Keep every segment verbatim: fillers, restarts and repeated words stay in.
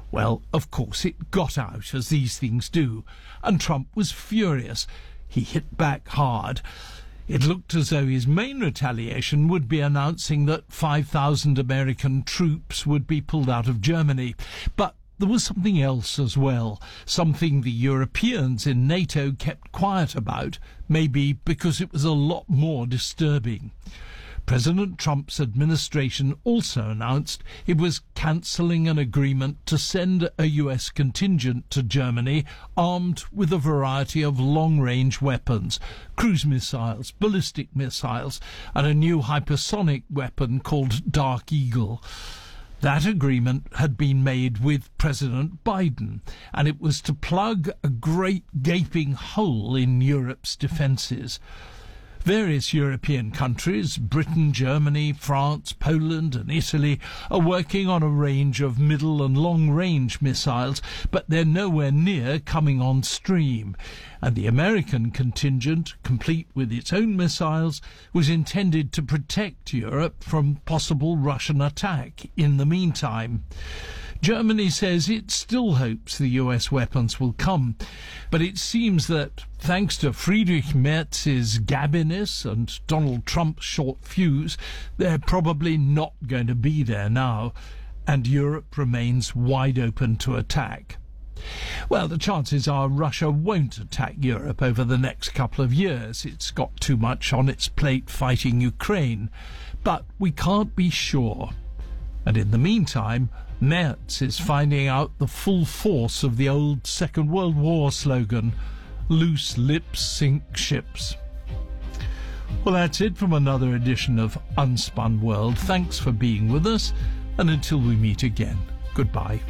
Well, of course, it got out, as these things do, and Trump was furious. He hit back hard. It looked as though his main retaliation would be announcing that five thousand American troops would be pulled out of Germany. But there was something else as well, something the Europeans in NATO kept quiet about, maybe because it was a lot more disturbing. President Trump's administration also announced it was cancelling an agreement to send a U S contingent to Germany armed with a variety of long-range weapons, cruise missiles, ballistic missiles, and a new hypersonic weapon called Dark Eagle. That agreement had been made with President Biden, and it was to plug a great gaping hole in Europe's defences. Various European countries, Britain, Germany, France, Poland and Italy, are working on a range of middle and long-range missiles, but they're nowhere near coming on stream. And the American contingent, complete with its own missiles, was intended to protect Europe from possible Russian attack in the meantime. Germany says it still hopes the U S weapons will come, but it seems that, thanks to Friedrich Merz's gabbiness and Donald Trump's short fuse, they're probably not going to be there now, and Europe remains wide open to attack. Well, the chances are Russia won't attack Europe over the next couple of years. It's got too much on its plate fighting Ukraine, but we can't be sure. And in the meantime, Merz is finding out the full force of the old Second World War slogan, "Loose lips sink ships." Well, that's it from another edition of Unspun World. Thanks for being with us, and until we meet again, goodbye.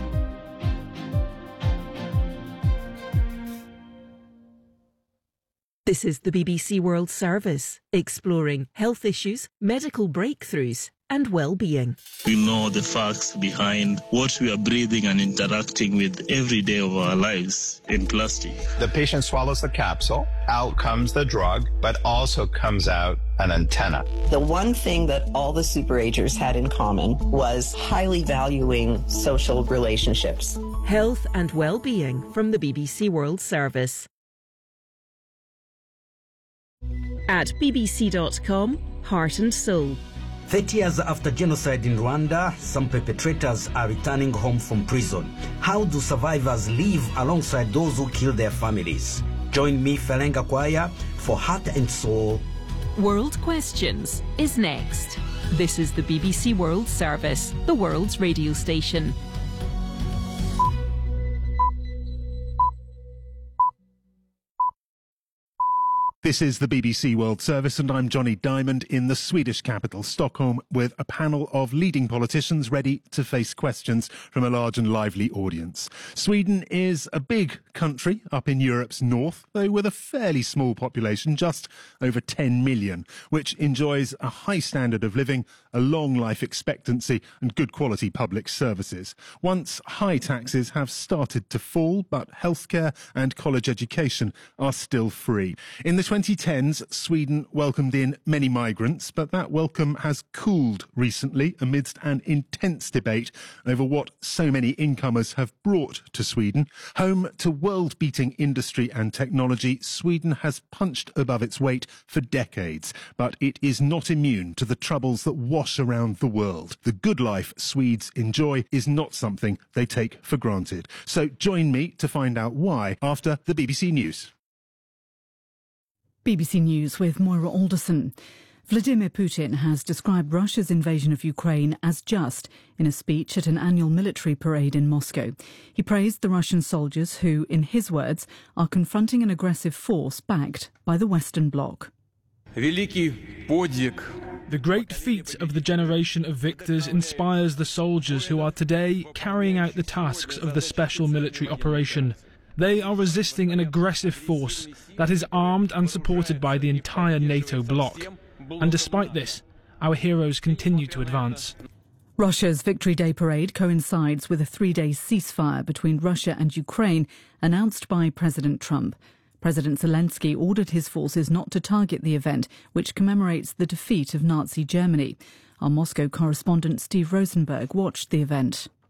This is the B B C World Service, exploring health issues, medical breakthroughs and well-being. We know the facts behind what we are breathing and interacting with every day of our lives in plastic. The patient swallows the capsule, out comes the drug, but also comes out an antenna. The one thing that all the superagers had in common was highly valuing social relationships. Health and well-being from the B B C World Service. At b b c dot com, Heart and Soul. thirty years after genocide in Rwanda, some perpetrators are returning home from prison. How do survivors live alongside those who kill their families? Join me, Felenga Kwaya, for Heart and Soul. World Questions is next. This is the B B C World Service, the world's radio station. This is the B B C World Service, and I'm Johnny Diamond in the Swedish capital, Stockholm, with a panel of leading politicians ready to face questions from a large and lively audience. Sweden is a big country up in Europe's north, though with a fairly small population, just over ten million, which enjoys a high standard of living, a long life expectancy and good quality public services. Once high taxes have started to fall, but healthcare and college education are still free. In the twenty tens, Sweden welcomed in many migrants, but that welcome has cooled recently amidst an intense debate over what so many incomers have brought to Sweden. Home to world-beating industry and technology, Sweden has punched above its weight for decades, but it is not immune to the troubles that wash around the world. The good life Swedes enjoy is not something they take for granted. So join me to find out why after the B B C News. B B C News with Moira Alderson. Vladimir Putin has described Russia's invasion of Ukraine as just in a speech at an annual military parade in Moscow. He praised the Russian soldiers who, in his words, are confronting an aggressive force backed by the Western Bloc. The great feat of the generation of victors inspires the soldiers who are today carrying out the tasks of the special military operation. They are resisting an aggressive force that is armed and supported by the entire NATO bloc. And despite this, our heroes continue to advance. Russia's Victory Day parade coincides with a three-day ceasefire between Russia and Ukraine announced by President Trump. President Zelensky ordered his forces not to target the event, which commemorates the defeat of Nazi Germany. Our Moscow correspondent Steve Rosenberg watched the event.